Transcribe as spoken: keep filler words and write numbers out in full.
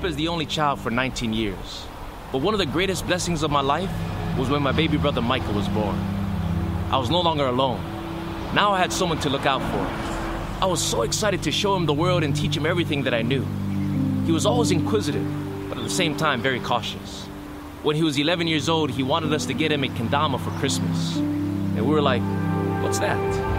up as the only child for nineteen years. But one of the greatest blessings of my life was when my baby brother Michael was born. I was no longer alone. Now I had someone to look out for. I was so excited to show him the world and teach him everything that I knew. He was always inquisitive, but at the same time very cautious. When he was eleven years old, he wanted us to get him a kendama for Christmas. And we were like, what's that?